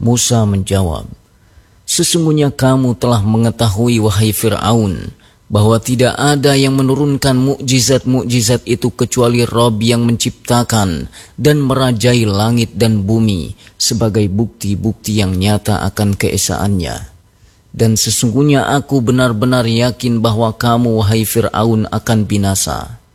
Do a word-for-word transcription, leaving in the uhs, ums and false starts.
Musa menjawab, "Sesungguhnya kamu telah mengetahui, wahai Fir'aun, bahwa tidak ada yang menurunkan mukjizat-mukjizat itu kecuali Rabb yang menciptakan dan merajai langit dan bumi sebagai bukti-bukti yang nyata akan keesaannya. Dan sesungguhnya aku benar-benar yakin bahwa kamu, wahai Fir'aun, akan binasa.